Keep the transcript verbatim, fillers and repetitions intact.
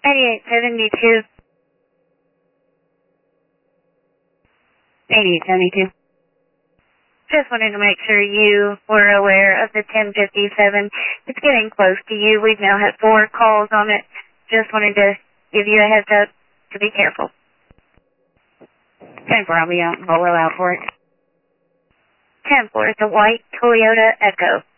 eighty-eight seventy-two. eighty-eight seventy-two. Just wanted to make sure you were aware of the ten fifty-seven. It's getting close to you. We've now had four calls on it. Just wanted to give you a heads up to be careful. ten four, I'll be out. I'll roll out for it. ten four, it's a white Toyota Echo.